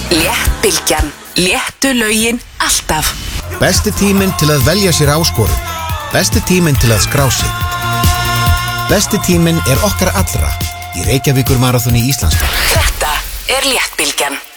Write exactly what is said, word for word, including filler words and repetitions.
Léttbylgjan. Léttu lögin alltaf. Besti tíminn til að velja sér áskorun. Besti tíminn til að skrá sig. Besti tíminn er okkar allra í Reykjavíkur Maraþoni Íslandsmóti. Þetta er Léttbylgjan.